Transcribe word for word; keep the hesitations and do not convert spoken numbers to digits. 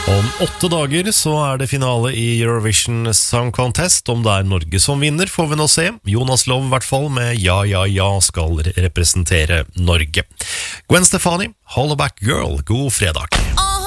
Om åtte dager så er det finale i Eurovision Song Contest. Om det er Norge som vinner, får vi nå se. Jonas Love, i hvert fall, med Ja, ja, ja, skal representere Norge. Gwen Stefani, Hollaback Girl, god fredag.